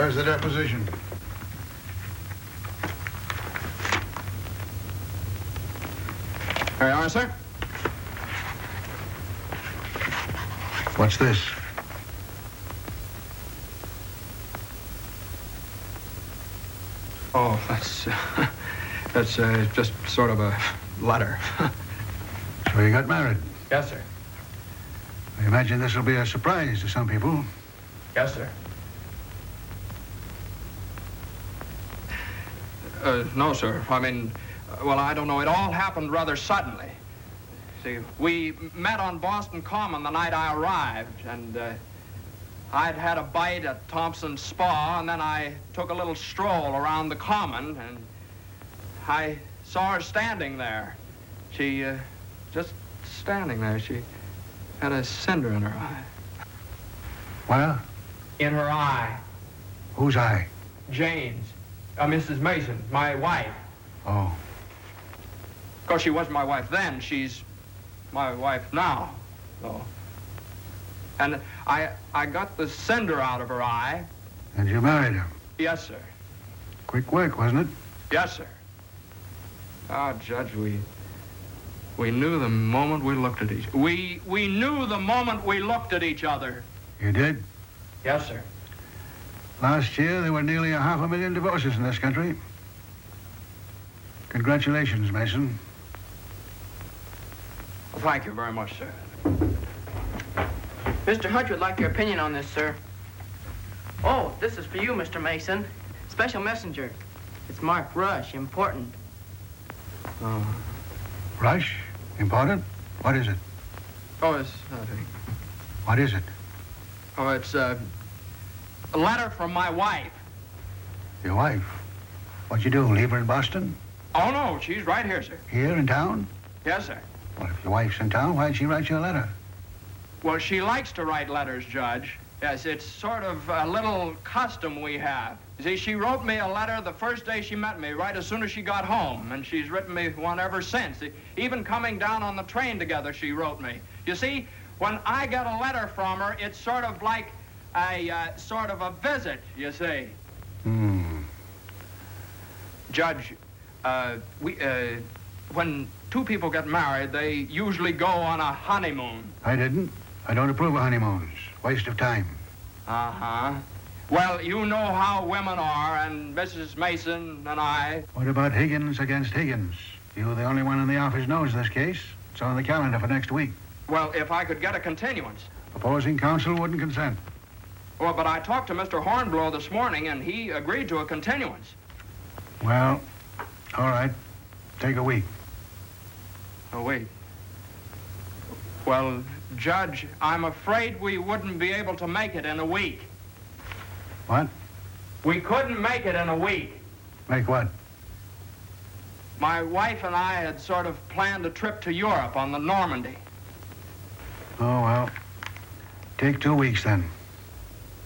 Where's the deposition? There you are, sir. What's this? Oh, that's just sort of a letter. So you got married. Yes, sir. I imagine this will be a surprise to some people. Yes, sir. No, sir. I mean, well, I don't know. It all happened rather suddenly. See, we met on Boston Common the night I arrived, and I'd had a bite at Thompson's Spa, and then I took a little stroll around the Common, and I saw her standing there. She, just standing there. She had a cinder in her eye. Where? In her eye. Whose eye? Jane's. Mrs. Mason, my wife. Oh. Of course, she wasn't my wife then. She's my wife now. So. And I got the cinder out of her eye. And you married her? Yes, sir. Quick work, wasn't it? Yes, sir. Ah, Judge, we knew the moment we looked at each other. We knew the moment we looked at each other. You did? Yes, sir. Last year, there were nearly 500,000 divorces in this country. Congratulations, Mason. Well, thank you very much, sir. Mr. Hutch would like your opinion on this, sir. Oh, this is for you, Mr. Mason. Special messenger. It's marked Rush, important. Oh. Rush? Important? What is it? Oh, it's nothing. What is it? Oh, it's a letter from my wife. Your wife? What'd you do, leave her in Boston? Oh, no, she's right here, sir. Here in town? Yes, sir. Well, if your wife's in town, why'd she write you a letter? Well, she likes to write letters, Judge. Yes, it's sort of a little custom we have. You see, she wrote me a letter the first day she met me, right as soon as she got home, and she's written me one ever since. Even coming down on the train together, she wrote me. You see, when I get a letter from her, it's sort of like a sort of a visit, you see. Judge, when two people get married, they usually go on a honeymoon. I didn't. I don't approve of honeymoons. Waste of time. Uh-huh. Well, you know how women are, and Mrs. Mason and I. What about Higgins against Higgins? You're the only one in the office knows this case. It's on the calendar for next week. Well, if I could get a continuance. Opposing counsel wouldn't consent. Well, but I talked to Mr. Hornblow this morning, and he agreed to a continuance. Well, all right. Take a week. A week? Well, Judge, I'm afraid we wouldn't be able to make it in a week. What? We couldn't make it in a week. Make what? My wife and I had sort of planned a trip to Europe on the Normandy. Oh, well. Take 2 weeks, then.